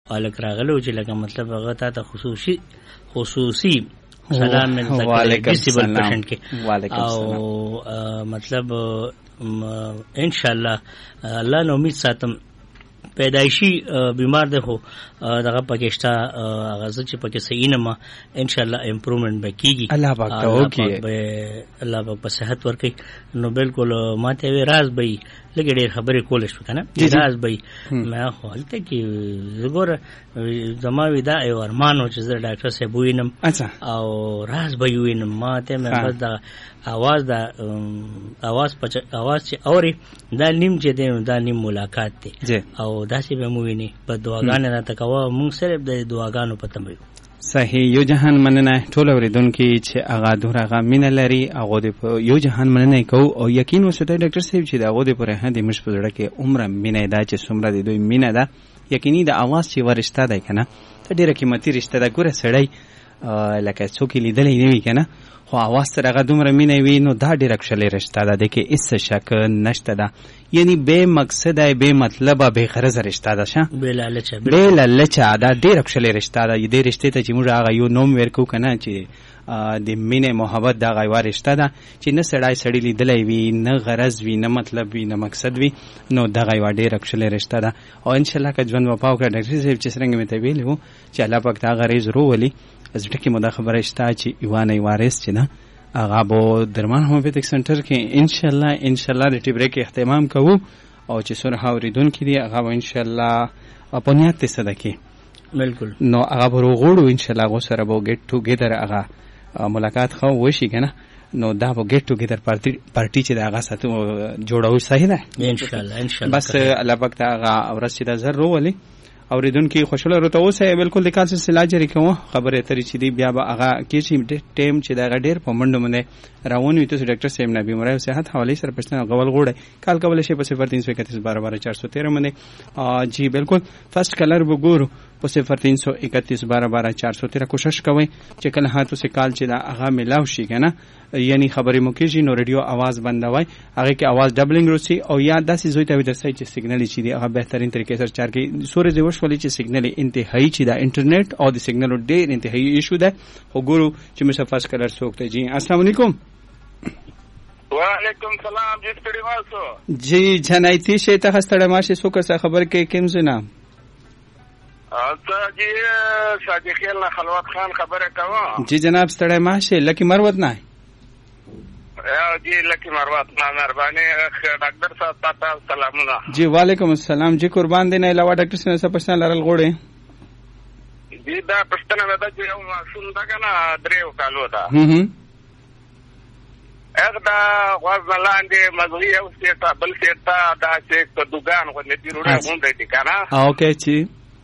الک راغلو چې لکه مطلب هغه ته خصوصي سلام ملته ډیسیبل پیشنټ کې او مطلب ان شاء الله الله نو امید ساتم پیدایشي بیمار ده خو دغه پکشتا غزه چې پکې صحیح نه ما ان شاء الله امپروومنت به کیږي الله پاک ته وکي الله پاک په صحت ورکي نو بالکل ماته وی راز به لګې ډېر خبرې کولې شو کنه راز به ما حالت کې زګور زما ودا ای ورمانو چې زه ډاکټر صاحب وینم او راز به وینم ماته مې بس دا اواز چې اوري دا نیم چې دی دا نیم ملاقات دی او داسې به مو ویني په دعاګانې راته کوه مونږ صرف د دعاګانو په تمه یو صحیح یو جهان مننه ټول اوریدونکو چې هغه دغه مینه لري هغه د یو جهان مننه کوو او یقین وسته ډاکټر صاحب چې دا هغه د پرې هدي مش په زړه کې عمره مینه ده چې څومره د دوی مینه ده یقیني د اواز چې ورشته ده کنه ته ډیره قیمتي رشته ده ګوره سړی لکه څوک لیدلې نه وي کنه خو اواز سره هغه دومره مینه وي نو دا ډیره کښلې رشته ده د کې هیڅ شک نشته ده یعنی بے مقصد ہے بے مطلب بے غرض رشتہ ده شه بے لالچ دا ډیره کښلې رشته ده دې رشته ته چې موږ هغه یو نوم ورکو کنه چې د مینې محبت دا غوړ رشته ده چې نه سړی لیدلې وي نه غرض وي نه مطلب وي نه مقصد وي نو دا غوړ ډیره کښلې رشته ده او ان شاء الله که ژوند وپاو کړه ډاکټر صاحب چې څنګه مې ته ویلو چې الله پاک دا غریز روولي از ټکی مو دا خبره شته چې ایوان وارث چې نه هغه به درمان هومیوپیتیک سنټر کې ان شاء الله د ټیبریک اهتمام کوو او چې سره اوریدونکو دي هغه ان شاء الله په نیت صدقه بالکل نو هغه به وګورو ان شاء الله غو سره به ګټ ټو ګیدر هغه ملاقات خو وشي کنه نو دا به ګټ ټو ګیدر پارټي چې دا هغه ساتو جوړو صحیح ده ان شاء الله بس الله پاک ته هغه ورسې دا ضرور ولي اوریدونکو خوشاله روته اوسه بالکل د کال سلسله جری کوم خبره ترې چې دی بیا به هغه کې چې ټیم چې دا ډېر په منډه باندې راون وي تاسو ډاکټر صاحب نه بیماری او صحت حواله سره پښتنه غول غوړې کال کول شي په 0331 12 جی بالکل فرست کلر وګورو په 0331 12 413 کوشش کوئ چې کله هاتو سه کال چې دا هغه ملاو شي کنه یعنی خبرې مو کېږي نو ریډیو आवाज بندوي هغه کې आवाज ډبلینګ روسي او یا داسې زوی ته د سای چې سیګنل چې دی هغه بهترین طریقې سره چار کې سورې دی وشولې چې سیګنل انتهایی چې دا انټرنیټ او د سیګنل ډېر انتهایی ایشو ده وګورو چې مسافر کلر څوک ته جی السلام علیکم وعلیکم سلام جی ستړي ماسو جی جنایتی شه ته ستړي ماشه څوک څه خبر کې کوم زنه جی شادي خیل نه خلوت خان خبره کوم جی جناب ستړي ماشه لکی مروت نه جی لکی مروت نه مهرباني ډاکټر صاحب تاسو سلامونه جی وعلیکم السلام جی قربان دي نه علاوه ډاکټر صاحب څه پښتنه لرل غوړي جی دا پښتنه مده چې یو ماشوم دا کنه دریو کالو دا اغدا غواز لاندې مزغی او سیټا بل سیټا دا چې دکان غو نه پیروډه غونډه دي کنه اوکې چی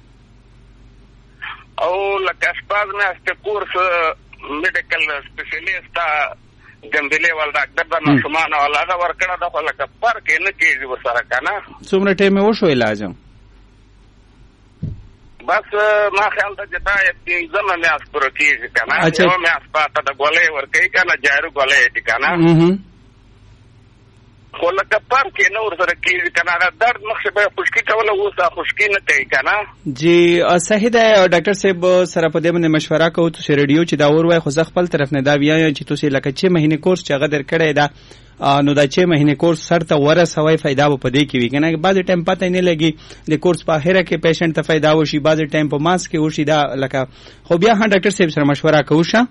او لکه شپږ میاشتې کورس میډیکل سپیشلیسټ جنبلې ول ډاکټر د ماشومان او هغه ورکړه د خلک پر کې نه کېږي ورسره کنه څومره ټیم وشو علاج بس ما خیال ته چې دا یې زموږ میاس پر کېږي کنه یو میاس پاته د ګولې ورکې کنه جارو ګولې دي کنه خو لکه پر کې نه ورسره کېږي کنه درد مخ به خشکی کوله اوسه خشکی نه کوي کنه جی صحیح ده ډاکټر صاحب سره په دې باندې مشوره کوو چې ریډیو چې دا اور وای خو ځ خپل طرف نه دا بیا چې تاسو لکه 6 مهینه کورس چې هغه در کړی دا نو دا 6 مهینه کورس سر ته ورسوي فائدہ به پدې کې وي کنه بعض ټایم پته نه لګي د کورس په اخره کې پیشنټ ته فائدہ وشي بعض ټایم په ماس کې وشي دا لکه خو بیا هم ډاکټر صاحب سره مشوره کوو شه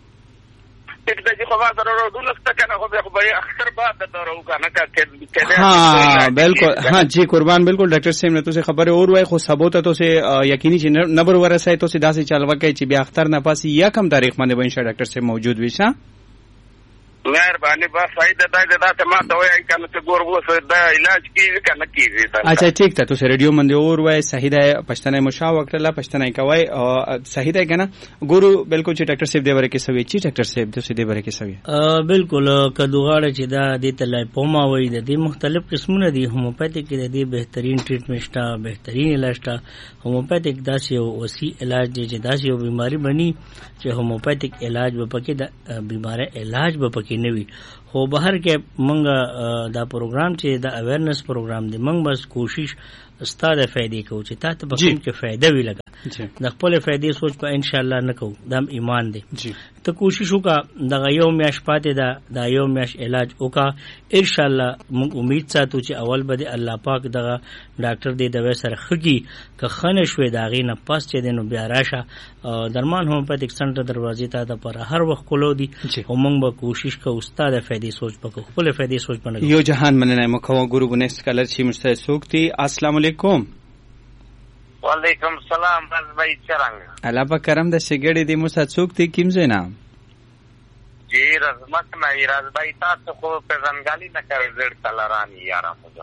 हाँ बिल्कुल हाँ जी कुर्बान बिल्कुल डॉक्टर साहब ने तो से खबर और हुआ खुद सबूत तो से यकीनी नंबर वरस है तो सीधा से चलवा के ची अख्तर नफासी या कम तारीख माने बंशा डॉक्टर साहब मौजूद विशा मेहरबानी बस सही देता टमाटर होया कन से गोरगो से इलाज की कन की अच्छा ठीक था तो से रेडियो मंदे और हुआ सही है पछताने मुशा वक्तला पछताने कवाई सही है ना गुरु बिल्कुल ची डॉक्टर साहब देवरे के सवी ची डॉक्टर साहब तो से देवरे के सवी बिल्कुल कदुगाड़े ची दा दे तलाई पोमा वही दे मुख्तलिफ किस्मों दे होम्योपैथिक के दे बेहतरीन ट्रीटमेंट टा बेहतरीन इलाज टा होम्योपैथिक दासियो वसी इलाज जे दासियो बीमारी बनी जे होम्योपैथिक इलाज बपके बीमारी इलाज बपके نوي خو بهر کې مونږ دا پروګرام چې دا اویرنس پروګرام دی مونږ بس کوشش استاد فائدې کوو چې تاسو به کوم کې فائدہ وی لګا د خپل فائدې سوچ په ان شاء الله نه کوو دا ایمان دی ته کوشش وکړه د یو میاش پاتې دا یو میاش علاج وکړه ان شاء الله موږ امید ساتو چې اول به الله پاک دغه ډاکټر دې د وسره خګي که خنه شوي دا غي نه پاس چې دینو بیا راشه درمان هومیوپیتھک سنټر دروازې ته د پر هر وخت کولو دي او موږ به کوشش کوو استاد فائدې سوچ پکو خپل فائدې سوچ پنه یو جهان مننه مکو ګورو بنست کلر چې مشته سوکتی السلام علیکم وعلیکم السلام بس بھائی چرنګ الله په کرم د شګړې دی موسی سوکتی کیم زینا جی رحمت نه راز بھائی تاسو خو په ځنګالي نه کوي زړه تلرانی یارا مو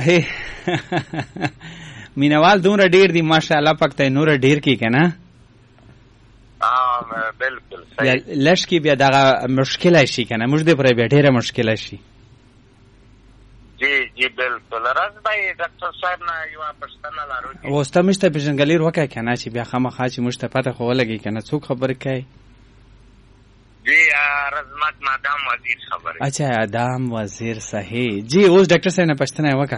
مینوال دومره ډیر دی ماشاءالله پکته نور ډیر کی کنه بالکل صحیح لش کی بیا دغه مشکل شي کنه موږ دې پر بیا ډیره مشکل شي جی بالکل راز بھائی ډاکټر صاحب نه یو پښتنه لارو وسته مشته پېژنګلې وکای کنه چې بیا خامخا چې مشته پته خو لګي کنه څوک خبر کوي جی رحمت مادام وزیر خبر اچھا ادم وزیر صحیح جی اوس ډاکټر صاحب نه پښتنه وکا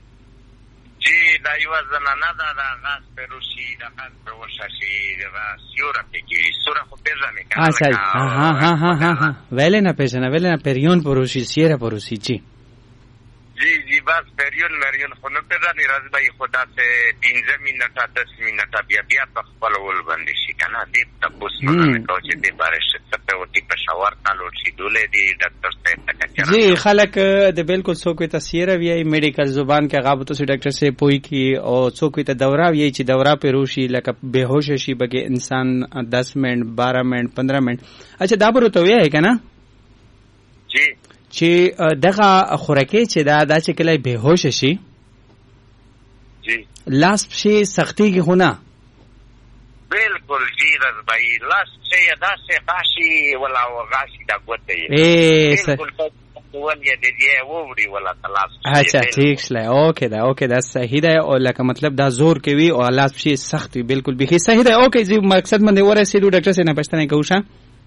جی دا یو زنانه دا غاز پروشي دا غاز پروشاشي دا سیوره پکې سوره خو پېژنې کنه اچھا ها ویلې نه پېژنه پریون پروشي سیره پروشي جی جی بس پریون مریون خو نه پېژنې راز بھائی خدا سے 15 منټه 10 منټه بیا په خپل ول باندې شي کنه دې تاسو نه کوم چې دې بارے څه په وتی په شاور تعلق شي دولې دې ډاکټر صاحب جی خلک د بالکل څوک ته سیره وی میډیکل زبان کې غابطو سي ډاکټر سے پوي کی او څوک ته دوره وی چې دوره په روشي لکه بهوش شي بګه انسان 10 منټ 12 منټ 15 منټ اچھا دا برته وی ہے کنه جی چې دغه خورکه چې دا چې کله بهوش شي جی لاس شي سختي کې خونه بالکل جی راز بھائی لاس شي دا سے غاشي ولا غاشي دا ګوته بالکل ولې دې ووري ولا تلاش اچھا ٹھیک شله اوکے دا صحیح ده او لکه مطلب دا زور کوي او لاس شي سخت بالکل به صحیح ده اوکے جی مقصد باندې ورسېدو ډاکټر سره نه پښتنه کوښه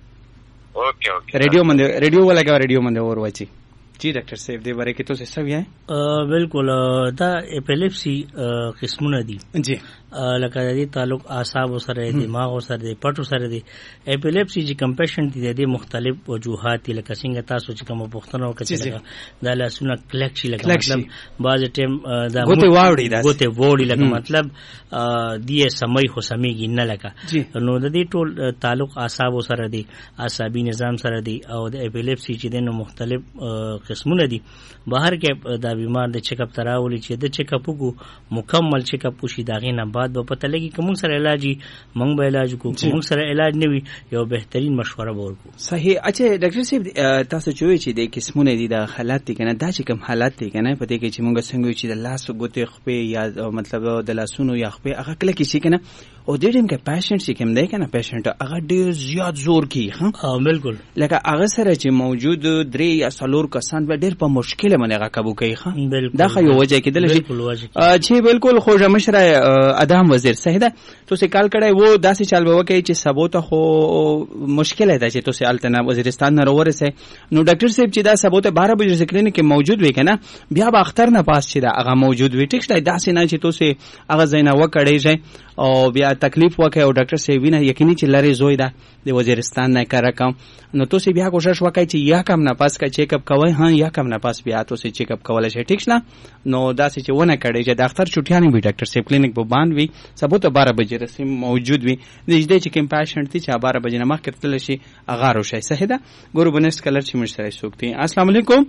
اوکے ریڈیو والا کا ریڈیو مندے اور واچی جی ډاکټر صاحب دې باره کې تاسو څه وایي بالکل دا اپیلیپسی قسمونه دي جی لکه د دې تعلق اعصاب سره دماغ سره د پټو سره دی اپیلیپسی چې کم پیشنټ دي د مختلف وجوهات لکه څنګه تاسو چې کوم پوښتنه وکړه دا لاسونه کلک شي لکه مطلب بعض ټیم دا ګوته وړي لکه مطلب دی سمای خو سميږي نه لکه نو د دې ټول تعلق اعصاب سره دی اعصابي نظام سره دی او د اپیلیپسی چې د مختلف قسمونه دي بهر کې دا بیمار د چیک اپ تراولي چې د چیک اپ کو مکمل چیک اپ وشي داغه نه بعد به پته لګي کوم سره علاجي موږ به علاج کو کوم سره علاج نه وي یو بهترین مشوره ورکو صحیح اچھا ډاکټر صاحب تاسو چوي چې د قسمونه دي د حالات دي کنه دا چې کوم حالات دي کنه پته کې چې موږ څنګه چې د لاس ګوتې خپې یا مطلب د لاسونو یا خپې هغه کله کې شي کنه او د دې کې پیشنټ چې کوم دی کنه پیشنټ هغه ډیر زیات زور کوي ها بالکل لکه هغه سره چې موجود 3 یا 4 کسان به ډیر په مشکل باندې هغه قابو کوي ها دا خو یو وجه کېدل شي چې بالکل خو مشر ادم وزیر صحیح ده تو سه کال کړه وو داسې چل به وکي چې سبو ته خو مشکل ده چې تو سه التنا وزیرستان نه ورسه نو ډاکټر صاحب چې دا سبو ته 12 بجې کلینیک کې موجود وي کنه بیا به اختر نه پاس چې دا هغه موجود وي ټیک شته داسې نه چې تو سه هغه زینا وکړي شي او بیا تکلیف وکړي او ډاکټر صاحب وینه یقیني چې لری زوی ده د وزیرستان نه کار کوم نو تو سه بیا کوشش وکړي چې یا کم نه پاس کا چیک اپ کوي ها یا کم نه پاس بیا تو سه چیک اپ کولای شي ټیک شنه نو داسې چې ونه کړي چې ډاکټر چټیانه وي ډاکټر صاحب کلینیک په باندې وي سبو ته 12 بجې رسیم موجود وي نږدې چې کوم پیشنټ دي چې 12 بجې نه مخکې تل شي اغه روشي صحیح ده ګورو بنست کلر چې مشتري سوکتي السلام علیکم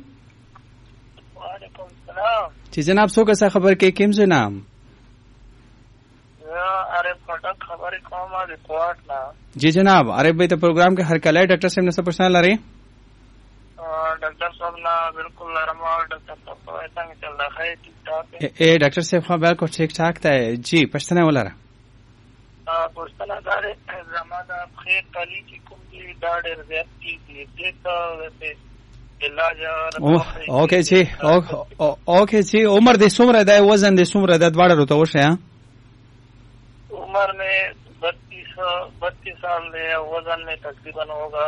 وعلیکم السلام چې جناب څوک څه خبر کې کیم څه نام اره پټک خبرې کومه د کوټ نه جی جناب اره به ته پروګرام کې هر کله ډاکټر صاحب نه څه پرسنل لري ډاکټر صاحب نه بالکل لرمه ډاکټر صاحب څنګه چل رہا ہے ٹھیک ٹھاک اے ډاکټر صاحب خو بالکل ٹھیک ٹھاک ده جی پښتنه ولره پښتنه دار زماده خیر کلی کی کوم دی دا ډېر زیات کی دي ته علاج اوکے جی اوکے جی عمر دې څومره ده وزن دې څومره ده دواړه روته وشه عمر میں 32 سال ہے وزن میں تقریباً ہوگا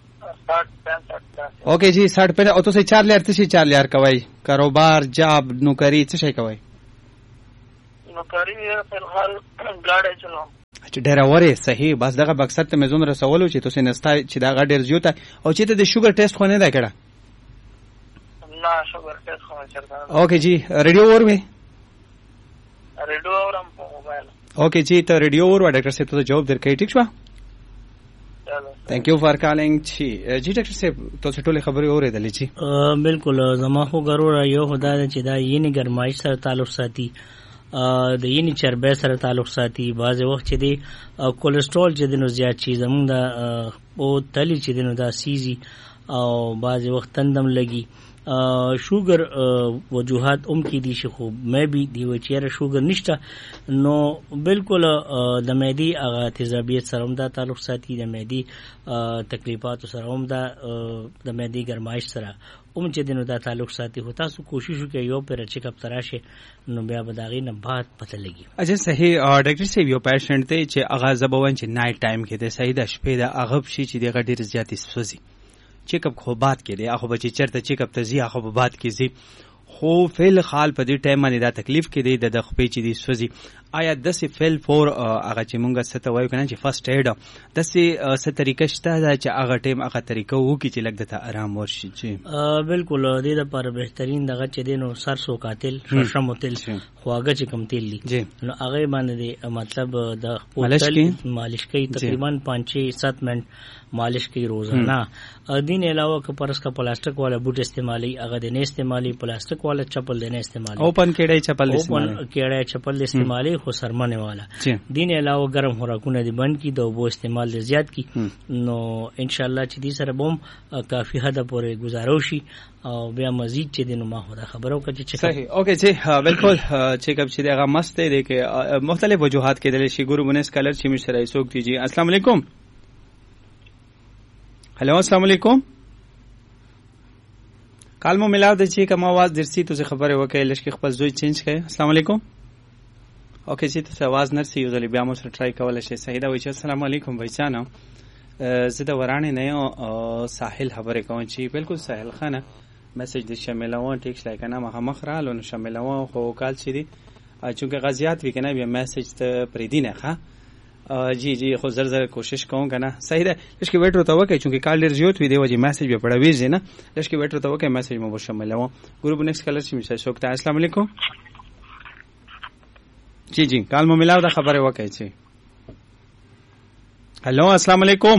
60-65 اوکے جی 60 او تو 4 لیار کوي کاروبار جاب نوکری څه شي کوي نوکری په حال ګاډي چلوم. چې ډیر وره صحیح بس دغه مقصد ته مزون رسولو چې تاسو نستا چې دا ډیر زیاته او چې ته د شوګر ټیسټ خو نه دا کړه. نه شوګر ټیسټ خو نه چرته. اوکې جی ریډیو اورې؟ ریډیو اورم په موبایل. اوکې جی ته ریډیو اور ډاکټر صاحب ته جواب درکې ټیک شو؟ Thank you for calling. جی ډاکټر صاحب تاسو ټول خبرې اورېدلې چې بالکل زما خو ګرور یو خدای چې دا یې ګرمایش سره تعلق ساتي د یې چربې سره تعلق ساتي بعض وخت چې دی کولیسټرول چې دنو زیات چیز موږ دا او تلی چې دنو دا سیزي او بعض وخت تندم لګي شوګر وجوهات کی دي شي خو مې بي دی و چیرې شوګر نشته نو بالکل د معدي هغه تیزابیت سره هم دا تعلق ساتي د معدي تکلیفات سره هم دا د معدي ګرمایش سره چې دنو دا تعلق ساتي هو تاسو کوشش وکړئ یو پر چیک اپ تراشه نو بیا بداغي نه بعد پته لګي. اجه صحیح ډاکټر صاحب یو پیشنټ ته چې هغه زبون چې نایټ ټایم کې د صحیح د شپې د اغب شي چې د غډیر زیاتې سوزي چیک اپ خو بات کړي هغه بچی چرته چیک اپ ته زی هغه بات کیږي خو فعل حال په دې ټایم باندې دا تکلیف کې دی د خپې چې دی سوزي آیا د سی فعل فور هغه چې مونږه ست وایو کنه چې فرست ایډ د سی ست طریقه شته دا چې هغه ټایم هغه طریقه وو کې چې لګ د آرام ورشي چې بالکل د دې لپاره بهترین دغه چې دینو سرسو قاتل شرشم تل خواګه چې کم تل دي نو هغه باندې مطلب د مالش کوي تقریبا 5-7 منټ مالش کی روزانہ دین علاوه که پرس کا پلاسٹک والا بوٹ استعمالی اگر دین استعمالی پلاسٹک والا چپل دین استعمالی اوپن کیڑے چپل استعمالی خو سرمانے والا دین علاوه گرم خوراکونه دی بند کی دو بو استعمال دی زیات کی نو انشاءاللہ چې دې سره بوم کافی حد پورې گزارو شي او بیا مزید چې دینو ما خدا خبرو کړي چې صحیح اوکې جی بالکل چیک اپ چې دغه مست دی کې مختلف وجوهات کې دل شي ګورو بنس کلر چې مشره ایسوک دی جی السلام علیکم. हेलो अस्सलाम वालेकुम کال مو ملاو د چې کوم आवाज درسي ته خبره وکړې لږ خپل زوی چینج کړئ. السلام علیکم. اوکې چې تاسو आवाज نرسي یو ځل بیا مو سره ټرای کولای شئ. صحیح دا وایي السلام علیکم بچانو زه د ورانه نه یو ساحل خبره کوم چې بالکل ساحل خانه میسج د شاملوان ټیکس لای کنه مخ رااله نو شاملوان خو کال چي دي چونکه غزيات وی کنه بیا میسج ته پریدینه ښه جی جی خو زر کوشش کوم کنه صحیح ده لږ ویټ وته وکړئ چونکه کال ډیر زیات وی دی وجه میسج به پړوي زینه لږ ویټ وته وکړئ میسج مو شاملوم ګروپ نیکسټ کلر چې میسج وکړه. السلام علیکم. جی جی کال مو ملاو دا خبره وکړئ چې هلو السلام علیکم.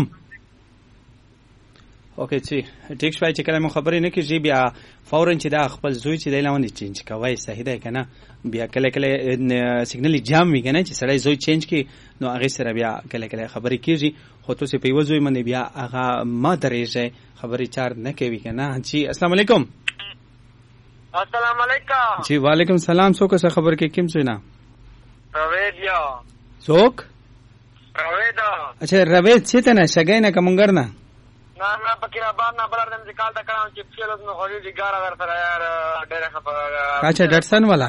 اوکې چې ټیک شوي چې کله مو خبرې نه کیږي بیا فورا چې دا خپل زوی چې دی لاندې چینج کوي صحیح ده کنه بیا کله کله سیګنل جام وي کنه چې سړی زوی چینج کی نو هغه سره بیا کله کله خبرې کیږي خو تاسو په وځوي باندې بیا هغه ما درېږي خبرې چار نه کوي کنه. جی السلام علیکم. السلام علیکم. جی وعلیکم السلام. څوک څه خبر کې کوم څه نه روید یا څوک روید اچھا روید څه ته نه شګای نه کومګر نه نه نه پکې را باندې بلر دم ځکال تا کړم چې پیلوس نو خوري دي ګار اگر سره یار ډېر خبره. اچھا ډټسن والا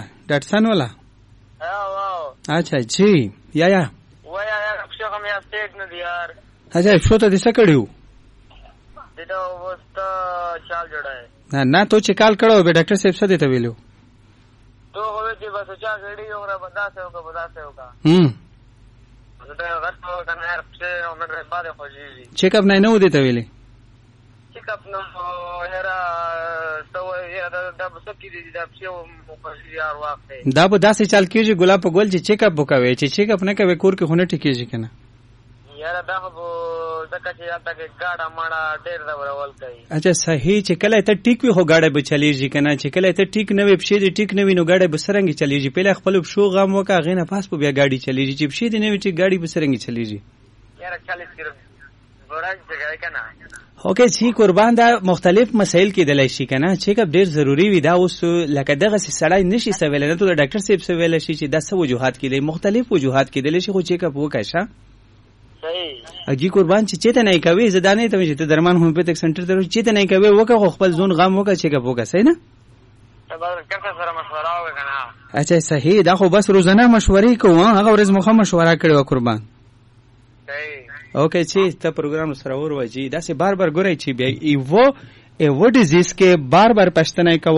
اچھا جی یا ویا یار څه کوم یا سټیټ نه دی یار. اچھا شو ته دې څه کړیو دته وست چال جوړای نه تو چې کال کړو به ډاکټر صاحب څه دیته ویلو تو هو چې بس چا غړي یو را بداسه وکا دا غټو کنه هر څه عمر بعد خوږي چیک اپ نه نو دیته ویلې چیک اپ نو هرا تو دا څه کیږي دا څه خوږي یار واخته دا به داسې چل کیږي ګلاب په ګل چې چیک اپ وکوي چې چیک اپ نه کوي کور کې خونه ټکیږي کنه یاره دا خو دغه چې یاته کې ګاډه ماړه ډېر دا ورول کوي. اچھا صحیح چې کله ته ټیک وي خو ګاډه به چلیږي کنه چې کله ته ټیک نه وي پښې دې ټیک نه وي نو ګاډه به سرنګ چلیږي پهله خپل شو غم وکا غینه پاس په بیا ګاډي چلیږي چې پښې دې نه وي چې ګاډي به سرنګ چلیږي یاره 40 کیلو ورځ ځای کنه. اوکې چې قربان دا مختلف مسائل کې دلای شي کنه چیک اپ ډیر ضروری وي دا اوس لکه دغه سړی نشي سویل نه ته ډاکټر صاحب سویل شي چې دا څه وجوهات کې دي مختلف وجوهات کې دلای شي خو چیک اپ وکړه اجي قربان چې چته نه کوي زدانې ته چې درمان هومیوپیتک سنټر ته چته نه کوي وکه خپل ځون غم وکه چې کا وکه صحیح نه ډاکټر سره مشوره وکړه. اچھا صحیح دا خو بس روزانه مشورې کوو هغه ورځ مخه مشوره کړو قربان صحیح. اوکې چې ته پروګرام سره وروځي دا سه بار ګورای چې بیا ایو ډیزیز کې بار پښتنه کول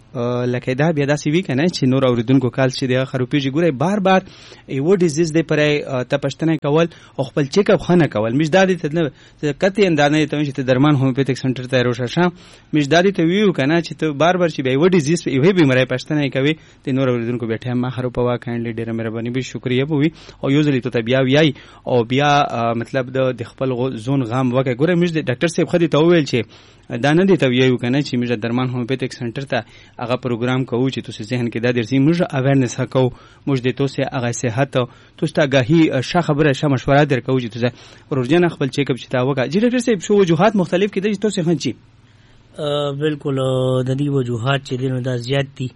لکه دا بیا داسې وی کنه چې نور اوریدونکو کال چې د خروپیږي ګوره بار بار یو ډیزیز دی پرې ته پښتنه کول او خپل چیک اپ خنه کول مجدادي ته کته اندانه ته چې درمان هومیوپیتیک سنټر ته روشه شام مجدادي ته ویو کنه چې ته بار بار چې به یو ډیزیز یو بیماری پښتنه کوي د نور اوریدونکو بیٹه ما خروپوا کاینډلی ډیره مهرباني به شکریا بوي او یو ځلی ته بیا ویای او بیا مطلب د خپل زون غام وکه ګوره مج ډاکټر صاحب خدي ته ویل چې دا نه دی ته ویو کنه چې مج درمان هومیوپیتیک سنټر ته هغه پروګرام کوو چې تاسو ذهن کې دا درسي موږ اویرنس هکو موږ د توسه هغه صحت تاسو ته غاهي ښه خبره ښه مشوره درکو چې تاسو ورجن خپل چیک اپ چې تا وکړه چې ډاکټر صاحب شو وجوهات مختلف کې د تاسو هنچی بالکل د دې وجوهات چې دینو دا زیات دي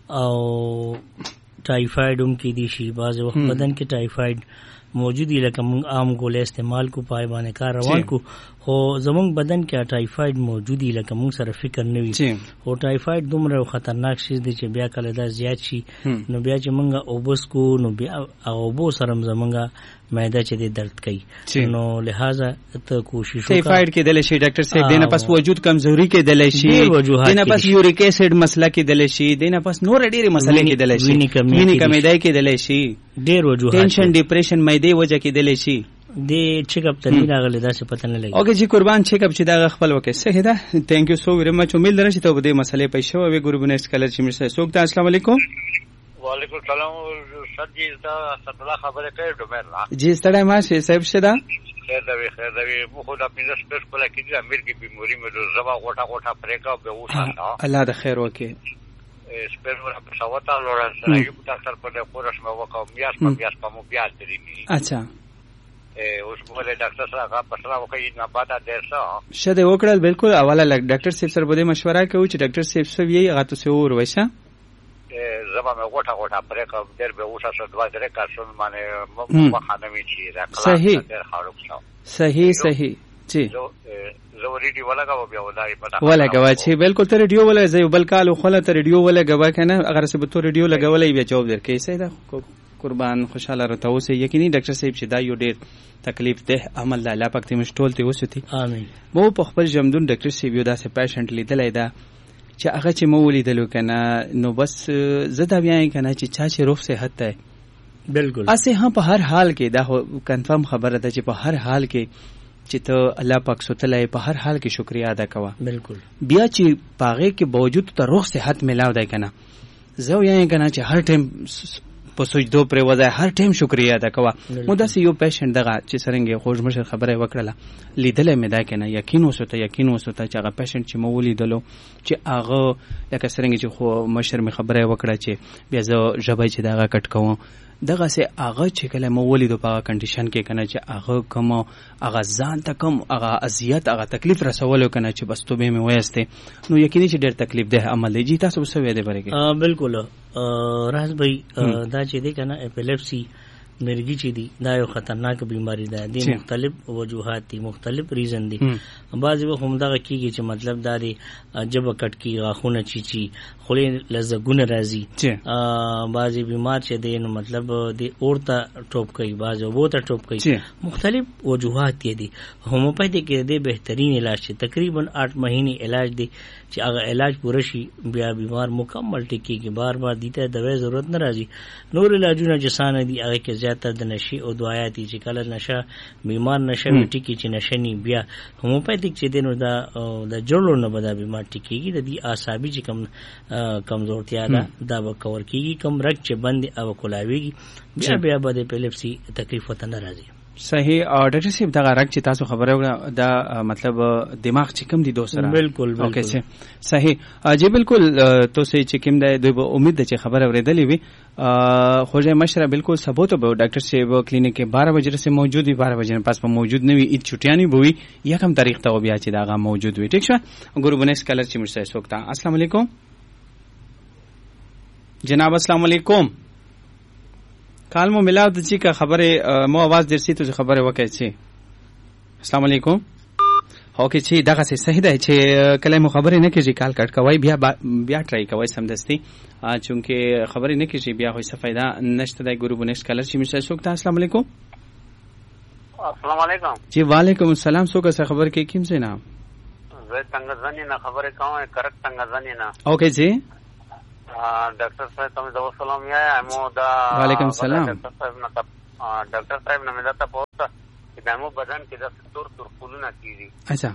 او ټایفاید هم کې دي شي بعض وخت بدن کې ټایفاید موجودی لکه موږ عام ګولې استعمال کو پای باندې کار روان کو خو زمونږ بدن کې ټایفاید موجودی لکه موږ سره فکر نه وي او ټایفاید دومره خطرناک شی دی چې بیا کله دا زیات شي نو بیا چې موږ اوبس کو نو بیا اوبو سره زمونږ معده چې درد کوي نو لہذا ته کوشش وکړه ټایفاید کې دل شي ډاکټر صاحب دینه پس وجود کمزوري کې دل شي دینه پس یوریک ایسډ مسله کې دل شي دینه پس نور ډېری مسلې کې دل شي وینې کمیدای کې دل شي ډېر وجوهات ټینشن ډیپریشن مېدې وجه کې دل شي د چیک اپ ته نه راغلی دا څه پته نه لګي اوکې جی قربان چیک اپ چې دا خپل وکړي صحیح ده ثانک یو سو ویری مچ امید لرم چې ته به دې مسلې په شو او ګروپ نېکسټ کلر چې مرسته سوک ته السلام علیکم وعلیکم السلام سجی دا ستلا خبره کوي ډومر جی ستړی ما شي صاحب شدا خیر دوی مو خو دا پینځه سپیس کوله کې د امیر کې بیماری مې زما غوټه پریکا به وساته الله د خیر وکړي سپیس ور په سوتا لورن سره یو ډاکټر په دې کورس مې وکاو میاس په مو بیا درې اچھا اوس په ډاکټر سره هغه پښلا وکړي نه پاته درسه شته وکړل بالکل اوله لګ ډاکټر صاحب سره به مشوره کوي چې ډاکټر صاحب سوي هغه تاسو ور وښه زما مې غوټه پریکا در به وسه دوا درې کارشون باندې مخانه می چی راکړه صحیح جی زه ریډیو ولګاو بیا ولای پتا ولګاو چې بالکل ته ریډیو ولای زې بل کال خو ته ریډیو ولګاو کنه اگر څه به تو ریډیو لګولای بیا جواب درکې صحیح ده قربان خوشاله راته اوسه یقیني ډاکټر صاحب چې دا یو ډېر تکلیف ده عمل د الله پاک ته مشټول ته وسوتی امين مو په خپل جمدون ډاکټر صاحب یو داسې پیشنټ لیدلای دا چې هغه چې مو ولیدلو کنه نو بس زدا بیا کنه چې چا چې روح صحت ته بالکل اسه هم په هر حال کې دا کنفرم خبره ده چې په هر حال کې چې ته الله پاک ستلای په هر حال کې شکریا ادا کوه بالکل بیا چې پاغه کې باوجود ته روح صحت ملاو دی کنه زه یې کنه چې هر ټیم په سجدو پر وځه هر ټیم شکریا ادا کوه مو داسې یو پیشنټ دغه چې سرنګ خوشمشه خبره وکړه لیدلې مې دا کنه یقین وسوته چې هغه پیشنټ چې مو ولیدلو چې هغه لکه سرنګ چې خو مشر می خبره وکړه چې بیا زه ژبه چې دغه کټ کوم دغه سه هغه چې کله مو ولیدو په کنډیشن کې کنه چې هغه کوم هغه ځان ته کوم هغه اذیت هغه تکلیف رسولو کنه چې بس تو به مې وایسته نو یقیني چې ډېر تکلیف ده عمل دی جی تاسو څه وې ده برګه بالکل راز بھائی دا چې دی کنه اپیلیپسی مرګي چې دی دا یو خطرناک بیماری ده د مختلف وجوهات دي مختلف ریزن دي بعضی وخت هم دا کیږي چې مطلب دا دی جب کټ کی غاخونه چی خولې لزګونه راځي بعضی بیمار چې دی نو مطلب دی اورتا ټوپ کوي بعضی وو ته ټوپ کوي مختلف وجوهات دي هومیوپیتھی کې دی بهترین علاج چې تقریبا 8 مہینے علاج دی چې هغه علاج پوره شي بیا بیمار مکمل ټیکيږي بار بار دیته دوا ضرورت نه راځي نور علاجونه جسانه دي هغه کې زیاته د نشي او دوايات چې کله نشه بیمار نشه ټیکي چې نشنی بیا هومیوپیتھیک چې دینو دا د جوړو نه بدا بیمار ټیکيږي د دې اعصابي چې کمزورتیا ده دا به کور کیږي کم رګ چې بند او کولاويږي بیا به د اپیلیپسي تکلیف وته نه راځي صحیح او ډاکټر صاحب دا رګ چې تاسو خبره وکړه دا مطلب دماغ چې کم دي دوسرا بالکل اوکې صحیح جی بالکل تو سه چې کم ده دوی امید ده چې خبره اوریدلې وي خوجه مشره بالکل ثبوت به ډاکټر صاحب کلینیک 12 بجې سے موجود وي 12 بجې پاس په موجود نه وي اې چټیانی بوي یکم تاریخ ته بیا چې دا موجود وي ټیک شه ګورو بنکس کلر چې مرسته سوکتا السلام علیکم جناب السلام علیکم کال مو ملاو د چې خبره مو आवाज درسي ته خبره وکړي چې السلام علیکم هوکې چې دغه صحیح ده چې کله مو خبره نه کیږي کال کټ کوي بیا ټرای کوي سمدستي چونکه خبره نه کیږي بیا هیڅ فائدہ نشته د ګروپ نکس کلر چې مشه سوکتا السلام علیکم السلام علیکم جی وعلیکم السلام څوک خبر کې کیم څه نام زه څنګه ځنی نه خبره کوم کرک څنګه ځنی نه اوکې جی ډاکټر صاحب تاسو ته سلام یا مو دا وعلیکم السلام ډاکټر صاحب نه مې دا پوښتنه چې د مو بدن کې د تور خلونه کیږي. اچھا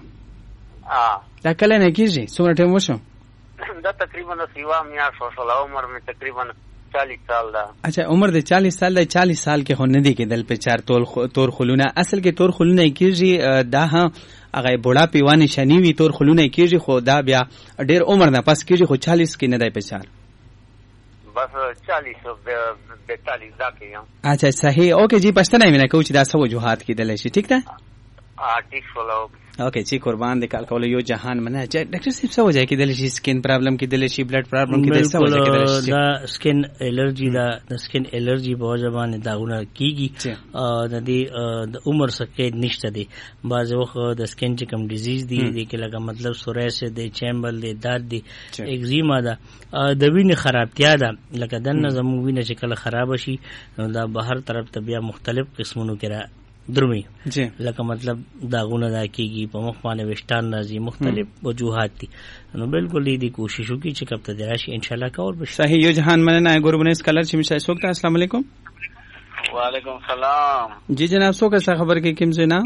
دا کله نه کیږي؟ څومره ټیم وشو؟ دا تقریبا سیوا میا شوشل عمر مې تقریبا 40 سال دا. اچھا عمر د 40 سال د 40 سال کې خو نه دی کېدل په چار تور خلونه. اصل کې تور خلونه کیږي دا هغه بوډا پیوانی شنی وی تور خلونه کیږي خو دا بیا ډیر عمر نه پس کیږي خو 40 کې نه دی په چار بس 40 42 دا کې یم. اچھا صحیح اوکے جی پښتنه مې نه کوم چې دا څه وجوهات کېدل شي. ټیک ده ټیک فلو اوکے جی قربان دې کال کول یو جهان منه. ډاکټر صاحب څه وجه کېدل شي؟ سکین پرابلم کېدل شي، بلډ پرابلم کېدل شي، څه وجه کېدل شي؟ دا سکین الرجی دا سکین الرجی په وجه باندې داغونه کیږي. د دې د عمر څخه نشته دي. بعض وخت د سکین چې کوم ډیزیز دي د کې لکه مطلب سوریس دی، چیمبل دی، داد دی، ایگزیما ده، د وینې خرابتیا ده. لکه دنه زموږ وینه چې کله خراب شي دا بهر طرف ته بیا مختلف قسمونو کې درومي لکه مطلب داغونه دا کیږي په مخ باندې وشتان راځي، مختلف وجوهات دي. نو بالکل دې کوشش وکړي چې کب ته راشي ان شاء الله کور بشي. صحیح یو جهان مننه ګوربنه اسکالر چې مشه سوکتا. السلام علیکم. وعلیکم السلام. جی جناب څوک څه خبر کې کوم زینا؟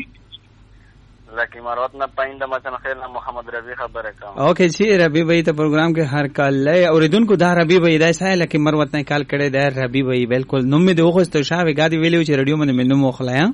لکی مروت نه پاینده مچن خیر محمد ربی خبره کوم. اوکے جی ربی بھائی ته پروګرام کې هر کال لای اوریدونکو دا ربی بھائی دا سای لکی مروت نه کال کړي دا ربی بھائی بالکل نوم می دوغه ست شاوې غادي ویلو چې رادیو باندې منو مخلایا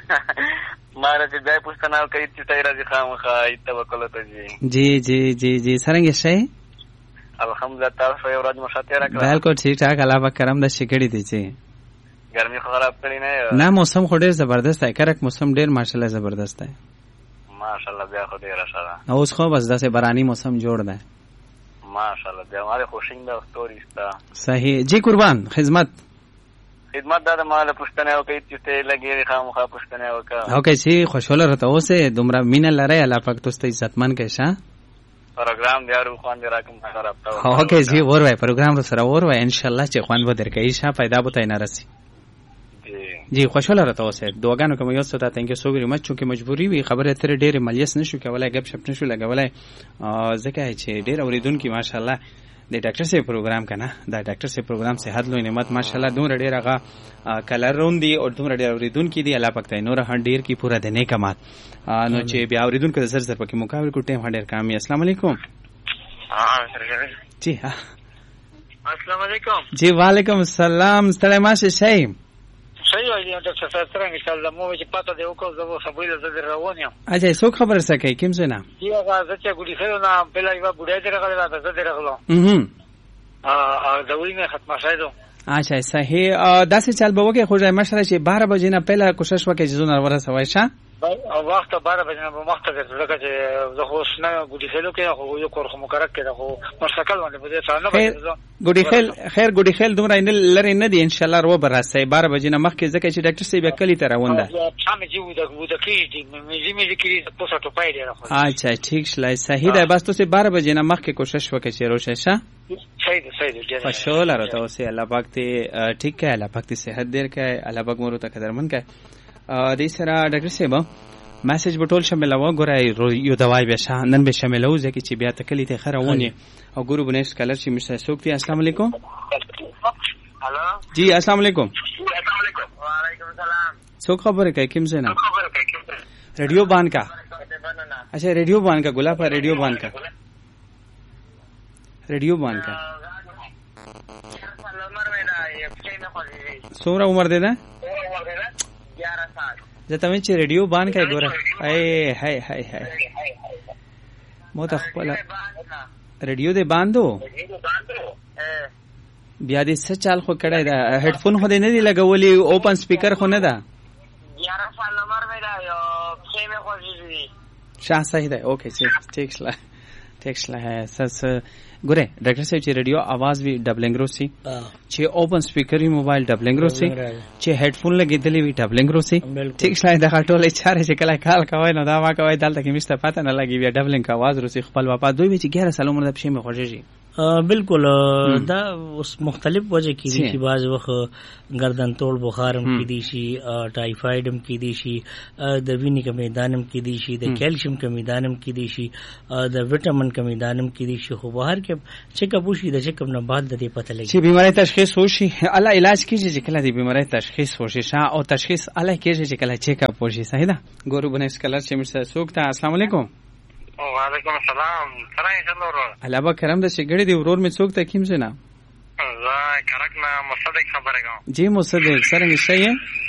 ماره چې بیا پوښتنه کوي چې تای راځي خامخا توکل ته جی جی جی جی څنګه شي؟ الحمدلله تاسو یو ورځ مشاته راکړه. بالکل ٹھیک ټاک الله پاک کرم د شکړې دي چې ګرمي خراب کړی نه موسم خو ډیر زبردست دی. کرک موسم ډیر ماشاءالله زبردست دی ماشاءالله. بیا خو ډیر ښه اوس خو بس داسې باراني موسم جوړ دی ماشاءالله. بیا ماره خوشینده ستوري ستا. صحیح جی قربان خدمت دا د مال پښتنه او کوي چې ته لګي خامخا پښتنه وکا. اوکے جی خوشاله راته اوسه دومره مینه لري الله پاک تاسو ته عزتمن کړي شه. پروګرام دی ارو خوان دی راکم خراب تا. اوکے جی ور وای پروګرام رو سره ور وای ان شاء الله چې خوان به درکې شه پیدا بوته نه رسی. جی خوشاله راته اوسه دوګانو کوم یو څه ته ثانک یو سو ویری مچ چې مجبوری وي خبره تر ډېر ملیس نشو کولای غب شپ نشو لګولای ځکه چې ډېر اوریدونکو ماشاءالله د ډاکټر سے پروګرام کنه دا ډاکټر سے پروګرام صحت لوی نعمت ماشاءالله دومره ډېر هغه کلر روندي او دومره ډېر اوریدونکو دی الله پاک ته نور ډېر کی پورا دنه کمات نو چې بیا اوریدونکو زر زر پکې مقابل کو ټیم ډېر کامي. السلام علیکم. جی السلام علیکم. جی وعلیکم السلام. ستړی ماشه شي صحیح وایي ډاکټر صاحب څنګه چې الله مو چې پاته دی وکړو زه خبرې زده روان یم. اچھا څوک خبر سکے کوم څه نه یو غاځه چې ګډي خیر نه بل یو بډای دی راغلی دا زه درغلو دا وینه ختمه شایدو. اچھا صحیح داسې چل به وکړي خو ځای مشره چې 12 بجې نه پهله کوشش وکړي چې زونه ورسوي شه وخت 12 بجې نه وخت کې ځکه چې زه خو نه ګډي خیر کې خو یو کور خو مکرک کې خو مستقل باندې بده څه نه ګډي خیر دومره نه لري نه دي ان شاء الله رو براسي 12 بجې نه مخکې ځکه چې ډاکټر صاحب کلی ته روان ده شامې چې ودا کېږي مې کېږي په څه ټوپای دی. اچھا ٹھیک شلای صحیح ده بس تاسو 12 بجې نه مخکې کوشش وکړئ چې روشه شه. صحیح ده خوشاله راته اوسه الله پاک ته ٹھیک ہے الله پاک ته صحت دیر کړي الله پاک مو ته قدرمن کړي. دې سره ډاکټر صاحب میسج بټول شامل و غوړای یو دواي به نن به شاملو ځکه چې بیا تکلی ته خرونه او ګورو بنش کلر چې مشه سوکتی. السلام علیکم. هالو جی السلام علیکم. وعلیکم السلام. څوک خبره کوي کوم څه نه ریډیو باندې کا. اچھا ریډیو باندې کا ګلا پر ریډیو باندې کا څومره عمر دی دا 11 سال. زه ته چې ریډیو باندې کا ګوره ای هاي مو ته خپل ریډیو دې باندو بیا دې څه چال خو کړای دا هډفون خو دې نه دی لګولې اوپن سپیکر خو نه دا 11 سال عمر مې دا یو څه مې خوښي شاه صحیح ده. اوکے ٹھیک ہے سس ګوره ډاکټر صاحب چې ریډیو आवाज وی ډبلنګ روسي چې اوپن سپیکر وی موبایل ډبلنګ روسي چې هډفون لګیدلې وی ډبلنګ روسي ٹھیک شای د خټولې چاره چې کله کال کوي نو دا ما کوي دلته کې مشته پته نه لګي بیا ډبلنګ आवाज روسي خپل واپا دوی چې 11 سال عمر د پښې مې خوږي بالکل دا اوس مختلف وجه کېدی شي بعض وخت گردن توړ بخار هم کېدی شي ټایفاید هم کېدی شي د وینې کمیدان هم کېدی شي د کیلشیم کمیدان هم کېدی شي د وټامین کمیدان هم کېدی شي خو بهر کې چیک اپ وشي د چیک اپ نه بعد د دې پته لګي چې بیماری تشخیص وشي الله علاج کیږي چې کله د بیماری تشخیص وشي او تشخیص الله کیږي چې کله چیک اپ وشي صحیح ده ګورو بنه اسکلر چې مرسته سوکته السلام علیکم وعلیکم السلام څنګه یې ورور الله با کرم د شګړې دی ورور می څوک ته کیم سنا زه کرک نه مصدق خبره کوم جی مصدق څنګه شي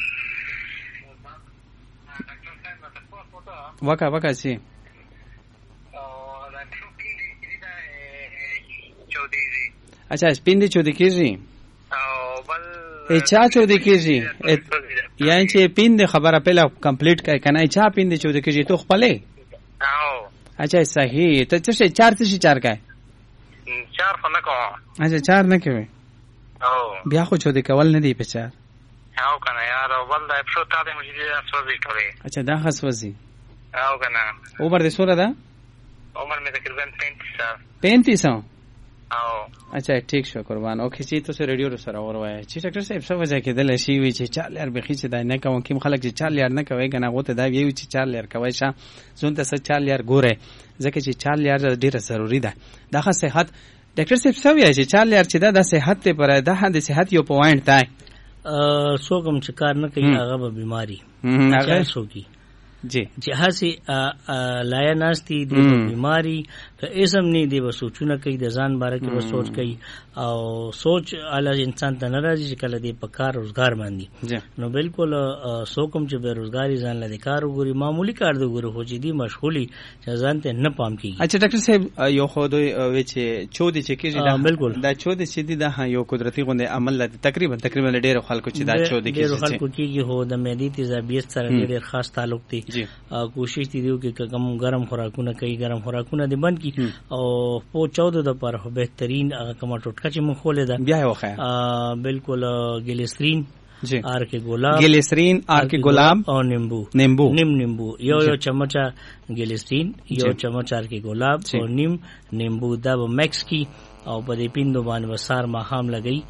وکا سي اچھا سپین دی چودي کیږي او بل چا چودي کیږي یعنی چې پین دی خبره پهلا کمپلیټ کای کنه چا پین دی چودي کیږي تو خپلې او اچھا صحیح ته څه 4 کای 4 خو نه کوم اچھا 4 نه کوي او بیا خو چودي کول نه دی په 4 او کنه یار بل دا په تاسو مجھے اسوځي کوي اچھا دا خاصوځي او کنه عمر دې سوره ده عمر مې تقریبا 35 او اچھا ٹھیک شو قربان اوکے چې تاسو ریډیو سره اوروای چې ډاکټر صاحب څه وجه کې دل شي وی چې 4 لار به خېچ دا نه کوم کوم خلک چې 4 لار نه کوي کنه غوته دا وی چې 4 لار کوي شه زون ته 4 لار ګوره ځکه چې 4 لار ډیره ضروری ده دغه صحت ډاکټر صاحب څه وی چې 4 لار چې د صحت ته پر ده د صحت یو پوینټ ده څوک هم چې کار نه کوي هغه به بیماری هغه څوکي جی هسي لایا ناشتي د بیماری که اسم نه دی وسوچونه کوي د ځان باره کې وسوچ کوي او سوچ اعلی انسان ته ناراضي چې کله دی په کار روزګار باندې نو بالکل سوکم چې به روزګاری ځان لدی کار وګوري معمولی کار دی وګوري خو چې دی مشغولي چې ځان ته نه پام کیږي اچھا ډاکټر صاحب یو خو دوی چې چودي چې کیږي بالکل دا چودي چې دی دا یو قدرتي غونډه عمل تقریبا ډېر خلکو چې دا چودي کیږي ډېر خلکو کیږي هو د معدې تیزابیت سره ډېر خاص تعلق دی کوشش دیو کې کم ګرم خوراکونه کوي ګرم خوراکونه دی بند کی او په 14 د پر بهترین هغه کومه ټوټکه چې مونږ خولې ده بیا وخه بالکل ګلیسرین آر کې ګلاب او نیمبو یو چمچا ګلیسرین یو چمچ آر کې ګلاب او نیمبو دا میکس کی او په دې پیندو باندې وسار ما هم لګي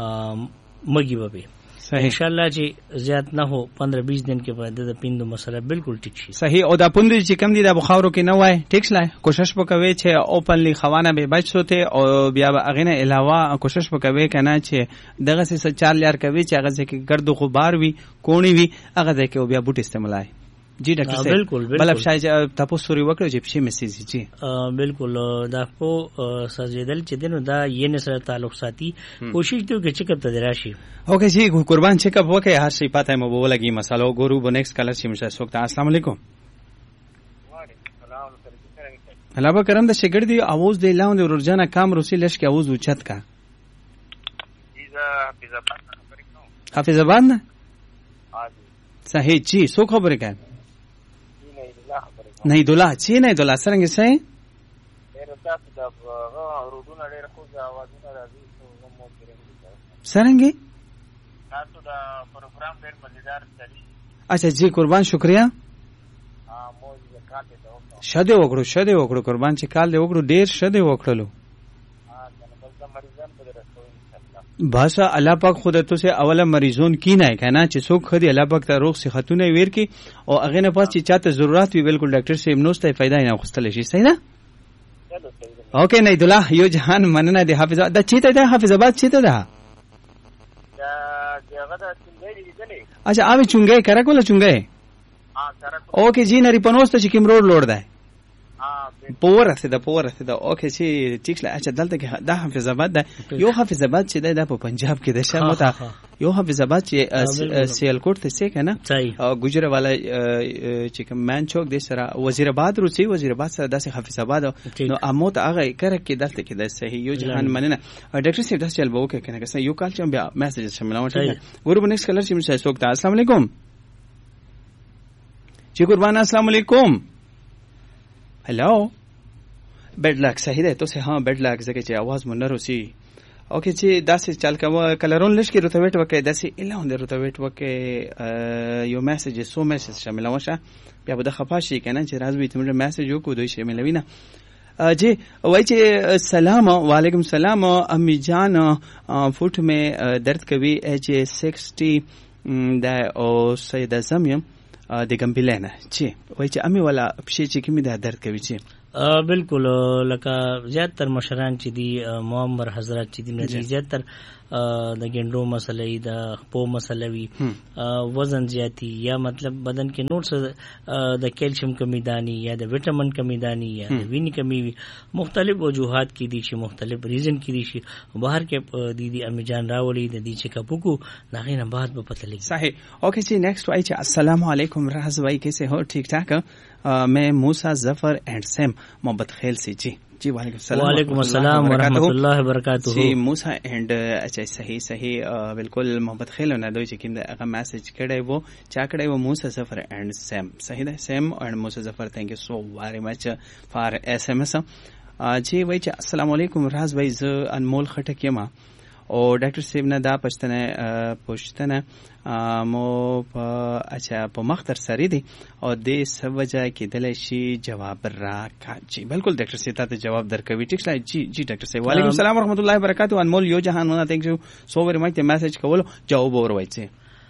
مګي به ان شاء الله چې زیات نه هو 15-20 دن کې بعد د پیندو مسله بالکل ټیک شي صحیح او دا پوند چې کم دي د بخارو کې نه وای ټیک شلای کوشش وکوي چې اوپنلی خوانه به بچ سوته او بیا به اغه نه علاوه کوشش وکوي کنه چې دغه څه 4 لار کوي چې هغه ځکه ګرد غبار وي کونی وي هغه ځکه بیا بوت استعمالای جی ډاکټر صاحب بالکل بلب شای تاسو سوري وکړو چې په میسج جی بالکل دا په سجدل چې دنو دا یې نه سره تعلق ساتي کوشش دیو چې چیک اپ ته راشي اوکے جی قربان چیک اپ وکړي هر شي پاتې مو بولګي مسالو ګورو بو نیکسٹ کلر چې مشه سوکته السلام علیکم وعلیکم السلام الله با کرم د شګړ دی اواز دی لاوند ورجانه کام روسي لش کې اواز اوچت کا حافظ آباد نه صحیح چی سو خبره کوي نه دولا چی نه دولا څنګه سي څنګه تاسو دا پروګرام ډېر مزیدار دی اچھا جی قربان شکریا شده وکړو قربان چې کال دی وکړو ډېر شده وکړلو باسا الله پاک خودتو سے اوله مریضون کی نه کنه چې څوک خدي الله پاک ته روغ صحتونه ویر کی او هغه نه پاس چې چاته ضرورت وي بالکل ډاکټر صاحب نو ستای फायदा نه خوستل شي صحیح ده اوکے نه دولا یو جهان مننه دی حافظ دا چیته ده حافظ آباد چیته ده اچھا اوی چونګه کرا کوله چونګه اوکے جی نری پنوست چې کوم روډ لوړ ده پور رسیده اوکې چې ټیک لا اچھا دلته کې دا حافظ آباد ده یو حافظ آباد چې ده په پنجاب کې ده شمو ته یو حافظ آباد چې سیالکوټ ته څه کنه او ګجره والا چې کوم مان چوک د سره وزیر آباد روسي وزیر آباد سره داسې حافظ آباد نو امو ته هغه کړه کې دلته کې ده صحیح یو جهان مننه ډاکټر صاحب داسې چل بو کې کنه که یو کال چې بیا میسج شاملونه ورو نیکسټ کلر چې مشه سوکته السلام علیکم چې قربان السلام علیکم हेलो बेड लक सही ده تو سه ها बेड लक زکه چې आवाज مون نه روسي اوکې چې داسې چل کوم کلرون لش کې روتویټ وکي داسې اله هند روتویټ وکي یو میسج شامل واشه بیا به د خفاشي کنه چې راز وي تمره میسج وکړو دوی شامل وینه जी वही चे सलाम वालेकुम सलाम अम्मी जान फुट में दर्द कभी HA60 دا او سید اعظم یم د ګمبلینه چې وای چې امي والا پښې چې کومې د درد کوي چې بالکل لکه زیاتره مشران چې دي معمر حضرات چې دي نه زیاتره د ګندو مسلې د خپو مسلوي وزن زیاتی یا مطلب بدن کې نور څه د کیلشیم کمی دانی یا د وټامین کمی دانی یا د وینې کمی مختلف وجوهات کې دي چې مختلف ریزن کې دي چې بهر کې دي امی جان راولي د دې چې کپوکو دغه نه بعد به پته لګي صحیح اوکے جی نیکسٹ وای چې السلام علیکم راز भाई कैसे हो ठीक ठाक मैं मूसा जफर एंड सैम मोहब्बत खेल से जी जी वालेकुम अस्सलाम वरहमतुल्लाहि वबरकातुहू जी मूसा एंड अच्छा सही सही बिल्कुल मोहब्बत खेल ने दोई چې کوم هغه میسج کړی وو چا کړی وو موسی ظفر एंड सैम صحیح ده سیم एंड موسی ظفر thank you so very much for SMS जी वای چې السلام علیکم راز भाई ز انمول خټک یم او ډاکټر صاحب نه دا پښتنه مو په اچھا په مختر سری دي او د سوجا کې دل شي جواب راکړي بالکل ډاکټر صاحب ته جواب درکوي ټیک شای جی ډاکټر صاحب وعلیکم السلام ورحمت الله وبرکاتہ انمول یو جهان ونه تھینک یو سو ویری مچ ته میسج کول جواب اوروي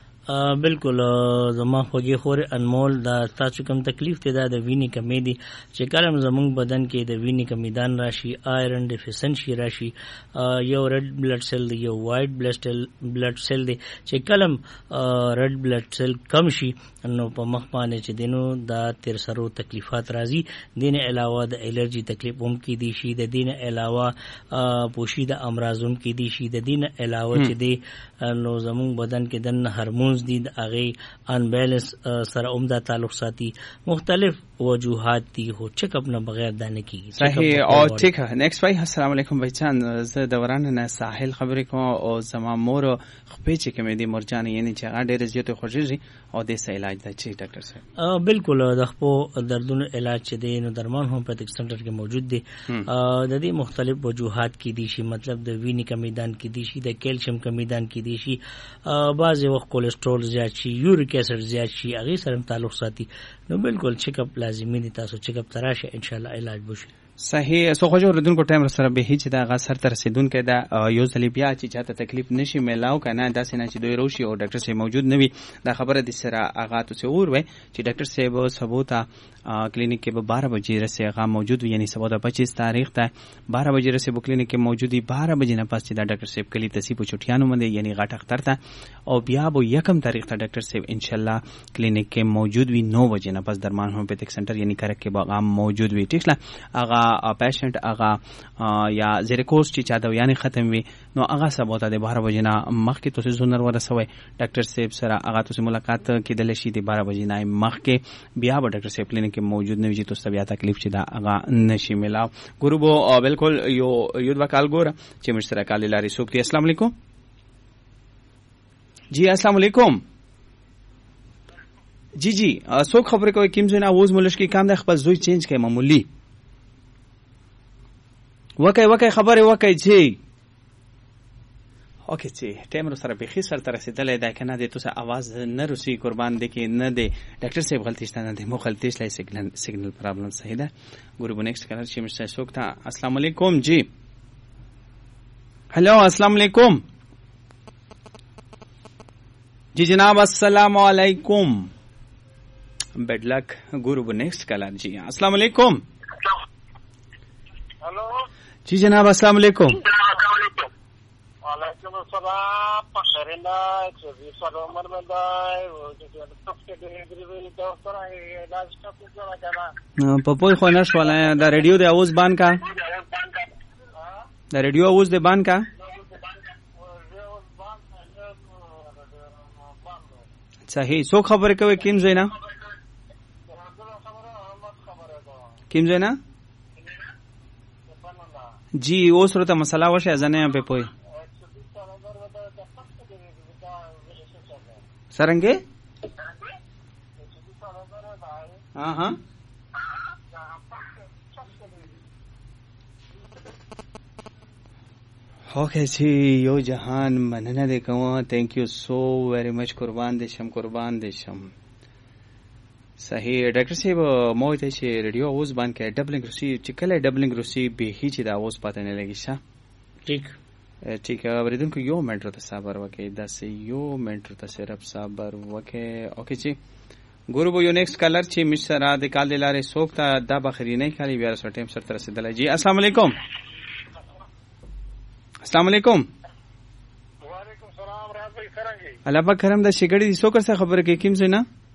بالکل زما خوږی خور انمول دا تاسو کوم تکلیف ته دا د وینې کمی دي چې کلم زمونږ بدن کې د وینې کمیدان راشي آیرن ډیفیشنسي راشي یو ریډ بلډ سیل دی یو وایټ بلډ سیل دی چې کلم ریډ بلډ سیل کم شي نو په مخ باندې چې دینو دا تیر سرو تکلیفات راځي دینه علاوه د الرجی تکلیف هم کې دي شي د دینه علاوه پوشیده امراض هم کې دي شي د دینه علاوه چې دی نو زمونږ بدن کې د هورمونز دي هغه ان بیلنس سره عمده تعلق ساتي مختلف وجوهات دي هو چیک اپ نه بغیر دانه کی صحیح او ٹھیک ہے نیکسٹ بھائی السلام علیکم بھائی چان ز دوران نه ساحل خبرې کوم او زما مور خپې چې کوم دي مرجان یعنی چې هغه ډېر زیات خوږي او د سې علاج د چی ډاکټر صاحب بالکل د خپو دردونو علاج چې دی نو درمان هومیوپیتھک سنټر کې موجود دي د دې مختلف وجوهات کې دي شي مطلب د وینې کمیدان کې دي شي د کیلشیم کمیدان کې دي شي بعض وخت کولیسټرول زیات شي یوریک اسید زیات شي هغه سره تعلق ساتي نو بالکل چیک اپ لازمي دي تاسو چیک اپ تراشه ان شاء الله علاج وشي صحیح سو خو جو ردون کو ټایم سره به هیڅ دا غا سر تر رسیدون کې دا یو ځلی بیا چې چاته تکلیف نشي ملاو کنه داسې نه چې دوی روشي او ډاکټر صاحب موجود نوي دا خبره د سره اغا ته اور وای چې ډاکټر صاحب ثبوتا کلینیک کې به 12 بجې رسې هغه موجود یعنی سبا د 25 تاریخ ته 12 بجې رسې په کلینیک کې موجودي 12 بجې نه پس چې دا ډاکټر صاحب کلی تسی په چټیانو باندې یعنی غټ اختر ته او بیا به یکم تاریخ ته ډاکټر صاحب ان شاء الله کلینیک کې موجود وي 9 بجې نه پس درمان هومیوپیتھک سنټر یعنی کرک کې به موجود وي ټیک لا هغه پیشنټ هغه یا زیر کورس چې چا دا یعنی ختم وي نو هغه سبا ته د 12 بجې نه مخکې تاسو زونر ورسوي ډاکټر صاحب سره هغه تاسو ملاقات کېدل شي د 12 بجې نه مخکې بیا به ډاکټر صاحب کلینیک کې موجود نه وي چې تاسو بیا تکلیف چې دا هغه نشي ملاو ګروبو بالکل یو د وکال ګور چې مشترک کال لاري سوکتي السلام علیکم جی السلام علیکم جی څوک خبرې کوي کیم زنه اوس ملش کې کام د خپل زوی چینج کوي معمولی وکای خبره وکای جی اوکے جی ټیم سره به خي سره رسیدلې دا کنه د توسه आवाज نه رسی قربان دي کې نه دی ډاکټر صاحب غلطی شته نه دی مو غلطی شلای سیګنل پرابلم صحیح ده ګورو نیکسٹ کلر چې مشه سوکتا السلام علیکم جی हेलो अस्सलाम वालेकुम जी जनाब अस्सलाम वालेकुम बेड लक गुरु नेक्स्ट कलर जी अस्सलाम वालेकुम हेलो जी जनाब अस्सलाम वालेकुम वालेकुम अस्सलाम पखरेना एक्सवी सलोमन मंदाय वो जो तफके डिलीवरी डॉक्टर है इलाज का कुछ ना पपोई खोनश वाला द रेडियो दे आवाज बान का د ریډیو اوس د بان کا صحیح سو خبر کوي کیم زینا جی اوس ورته مسله وشه ځنه په پوي سرنګي ها اوکے جی یو جهان مننه دې کوم تhank you so very much قربان دې شم صحیح ډاکټر صاحب مو ته چې ریډیو اوس باندې ډبلینګ روسي چې کله ډبلینګ روسي به هیڅ دا اوس پته نه لګی ښه ٹھیک اوریدونکو یو منټ ته صبر وکړئ داسې یو منټ ته صرف صبر وکړئ اوکې چې ګورو به یو نیکسټ کالر چې مشره د کال د لارې څوک ته دا بخرینه کالي بیا سره ټیم سره رسیدلی جی السلام علیکم السلام علیکم وعلیکم السلام راز بھائی څنګه الله پاک کرم د شګړې څوک سره خبره کې کیم زینا